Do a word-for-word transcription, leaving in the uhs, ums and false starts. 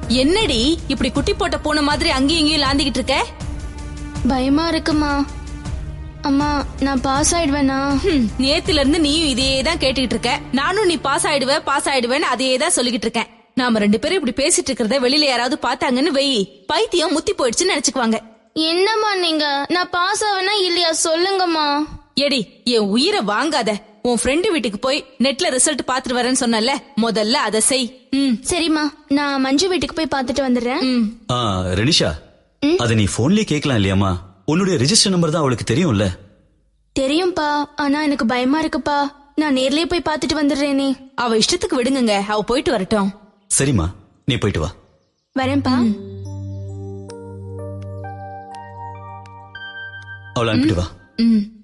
என்னடி இப்படி குட்டி போட்ட பூனை மாதிரி அங்கேயும் இங்கேயும் லாந்திக்கிட்டு இருக்க? பயமா இருக்குமா. அம்மா நான் பாஸ் ஆயிடுவேனா? நேத்துல இருந்து நீயும் இதையே தான் கேட்டுக்கிட்டு இருக்க. நானும் நீ பாஸ் ஆயிடுவ பாஸ் ஆயிடுவேன்னு அதையே தான் சொல்லிக்கிட்டு இருக்கேன். நாம ரெண்டு பேரும் இப்படி பேசிட்டு இருக்கிறத வெளியில யாராவது பாத்தாங்கன்னு வெயி, பைத்தியம் முத்தி போயிடுச்சுன்னு நினைச்சுக்குவாங்க. என்னம்மா நீங்க? நான் பாஸ் ஆவேனா இல்லையா சொல்லுங்கம்மா. எடி என் உயிரை வாங்காத. உன் ஃப்ரெண்டு வீட்டுக்கு போய் நெட்ல ரிசல்ட் பாத்துட்டு வரேன்னு சொன்னல, முதல்ல அதை செய். சரிம்மா, நான் மஞ்சு வீட்டுக்கு போய் பாத்துட்டு வந்துடுறேன். ரெனிஷா, அத நீ போன்லயே கேட்கலாம் இல்லையாமா? உன்னுடைய ரெஜிஸ்டர் நம்பர் தான் அவளுக்கு தெரியும்ல. தெரியும்பா, ஆனா எனக்கு பயமா இருக்குப்பா. நான் நேர்லயே போய் பாத்துட்டு வந்துடுறேனே. அவ இஷ்டத்துக்கு விடுங்க, அவ போயிட்டு வரட்டும். சரிம்மா, நீ போயிட்டு வா. வரேன்பா. அவளை அனுப்பிட்டு வா. ம்